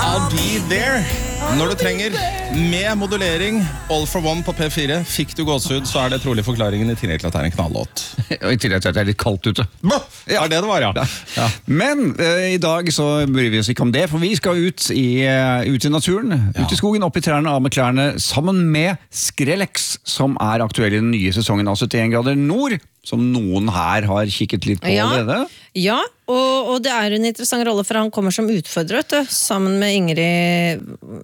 I'll be there når du trenger. Med modulering, All for One på P4. Fikk du gåsehud, så det trolig forklaringen i tillegg til at det en knallåt. Og i tillegg til at det litt kaldt ute. Ja, det var, ja. Men i dag så bryr vi oss ikke om det, for vi skal ut i naturen, ut i skogen, opp i trærne, av med klærne, sammen med Skrellex, som aktuell i den nye sesongen av 71 grader nord, som noen her har kikket litt på allerede. Ja, og det en interessant rolle, for han kommer som utfordrer, vet du, sammen med Ingrid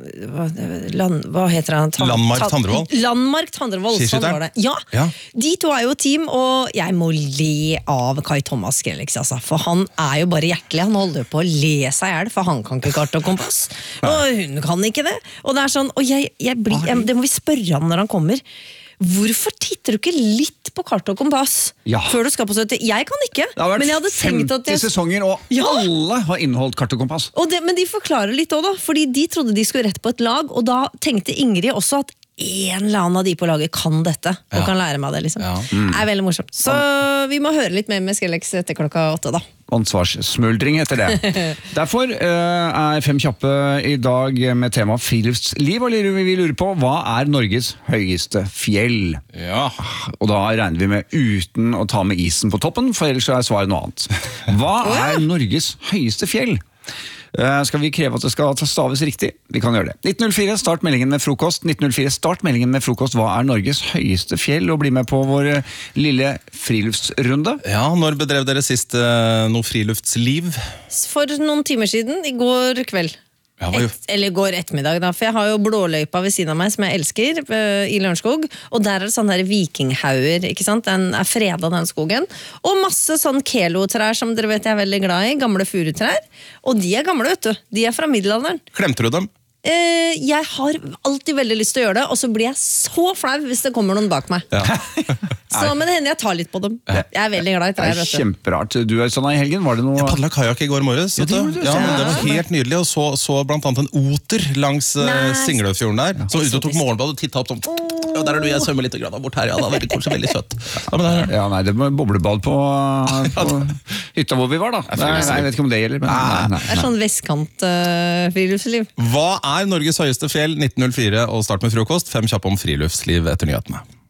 hva heter han? Landmark Tandrevold. Landmark Tandrevold, sånn var det. Ja, de to jo team, og jeg må le av Kai Thomas Skrellex, altså, for han jo bare hjertelig, han holder på å le seg ihjel, for han kan ikke kart og kompass, og hun kan ikke det, og det sånn, og det må vi spørre han når han kommer. Hvorfor titter du ikke litt på kart og kompass før du skal på 70? Jeg kan ikke, men jeg hadde tenkt at 50 sesonger, og alle har inneholdt kart og kompass. Men de forklarer litt også da, fordi de trodde de skulle rett på et lag, og da tenkte Ingrid også at en eller annen av de på laget kan dette, og kan lære meg det, liksom. Det veldig morsomt. Så vi må høre litt mer med Skrellex etter klokka 8 da. Ansvarssmuldring heter det. Derfor 5 kjappe i dag med tema friluftsliv, og vi lurer på, hva Norges høyeste fjell? Ja. Og da regner vi med uten å ta med isen på toppen, for ellers svaret noe annet. Hva Norges høyeste fjell? Skal vi kreve at det skal staves riktig? Vi kan gjøre det. 1904, start meldingen med frokost. 1904, start meldingen med frokost. Hva Norges høyeste fjell? Og bli med på vår lille friluftsrunde. Ja, når bedrev dere sist noe friluftsliv? For noen timer siden, i går kveld. Eller går ettermiddag da, for jeg har jo blåløypa ved siden av meg som jeg elsker i Lørenskog, og der det sånne der vikinghauer, ikke sant? Den fredet den skogen, og masse sånn kelotrær som dere vet jeg veldig glad i, gamle furutrær, og de gamle, vet du, de fra middelalderen. Klemte du dem? Jeg har alltid veldig lyst til å gjøre det, og så blir jeg så flau hvis det kommer noen bak meg. Så, men det hender jeg tar litt på dem. Jeg veldig glad i trær. Det kjemperart. Du sånn i helgen, var det noe... Jeg padlet kajak i går morges. Men det var helt nydelig, og så blant annet en oter langs Singløfjorden der, som ute og tok morgenbad og tittet opp sånn. Og der du, jeg svømmer litt grann bort her, det var veldig koselig, veldig søtt. Nei, det var boblebad på hytta hvor vi var da. Jeg vet ikke om det gjelder, men... Det sånn vestkant friluftsliv. Hva Norges høyeste fjell? 1904, og start med frokost. 5 kjappe om friluftsliv etter nyhetene.